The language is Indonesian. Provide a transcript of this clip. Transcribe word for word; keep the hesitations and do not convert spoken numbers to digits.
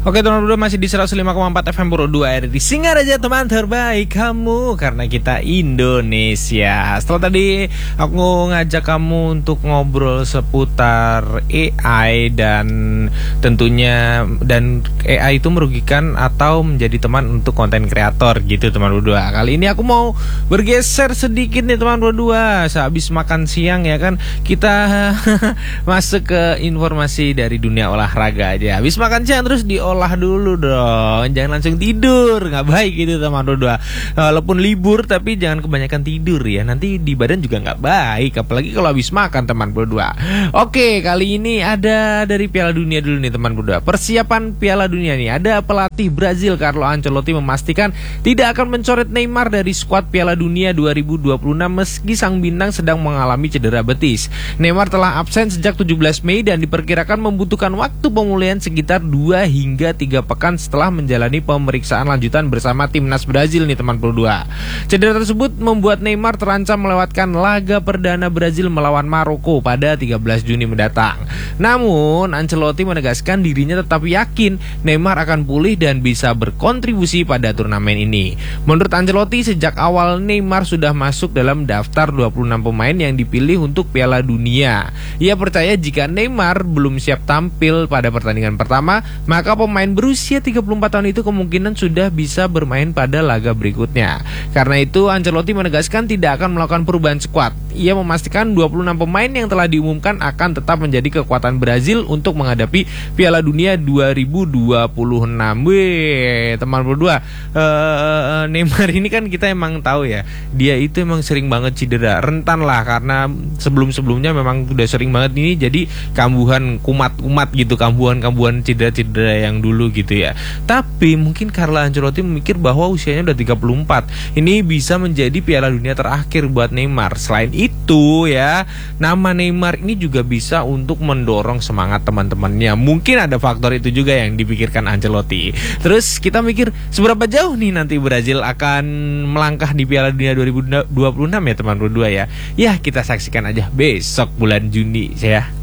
Oke teman berdua, masih di seratus lima koma empat F M Puro dua R di Singaraja, teman terbaik kamu, karena kita Indonesia. Setelah tadi aku ngajak kamu untuk ngobrol seputar A I dan tentunya dan A I itu merugikan atau menjadi teman untuk konten kreator gitu teman berdua. Kali ini aku mau bergeser sedikit nih teman berdua. Sehabis makan siang ya kan, kita masuk ke informasi dari dunia olahraga aja. Habis makan siang terus di olah dulu dong, jangan langsung tidur, nggak baik gitu teman berdua. Walaupun libur tapi jangan kebanyakan tidur ya, nanti di badan juga nggak baik, apalagi kalau habis makan teman berdua. Oke, kali ini ada dari Piala Dunia dulu nih teman berdua. Persiapan Piala Dunia nih, ada pelatih Brazil Carlo Ancelotti memastikan tidak akan mencoret Neymar dari skuad Piala Dunia dua ribu dua puluh enam meski sang bintang sedang mengalami cedera betis. Neymar telah absen sejak tujuh belas Mei dan diperkirakan membutuhkan waktu pemulihan sekitar dua hingga tiga pekan setelah menjalani pemeriksaan lanjutan bersama timnas Brazil nih teman berdua. Cedera tersebut membuat Neymar terancam melewatkan laga perdana Brazil melawan Maroko pada tiga belas Juni mendatang. Namun Ancelotti menegaskan dirinya tetap yakin Neymar akan pulih dan bisa berkontribusi pada turnamen ini. Menurut Ancelotti, sejak awal Neymar sudah masuk dalam daftar dua puluh enam pemain yang dipilih untuk Piala Dunia. Ia percaya jika Neymar belum siap tampil pada pertandingan pertama, maka pemain berusia tiga puluh empat tahun itu kemungkinan sudah bisa bermain pada laga berikutnya. Karena itu Ancelotti menegaskan tidak akan melakukan perubahan skuad. Ia memastikan dua puluh enam pemain yang telah diumumkan akan tetap menjadi kekuatan Brazil untuk menghadapi Piala Dunia dua ribu dua puluh enam. Wih, teman berdua, uh, Neymar ini kan kita emang tahu ya, dia itu emang sering banget cedera, rentan lah, karena sebelum-sebelumnya memang udah sering banget ini jadi kambuhan kumat-kumat gitu, kambuhan-kambuhan cedera-cedera yang dulu gitu ya. Tapi mungkin Carlo Ancelotti memikir bahwa usianya udah tiga puluh empat, ini bisa menjadi Piala Dunia terakhir buat Neymar. Selain itu ya, nama Neymar ini juga bisa untuk mendorong semangat teman-temannya. Mungkin ada faktor itu juga yang dipikirkan Ancelotti. Terus kita mikir seberapa jauh nih nanti Brazil akan melangkah di Piala Dunia dua ribu dua puluh enam ya teman berdua ya. Ya kita saksikan aja besok bulan Juni ya.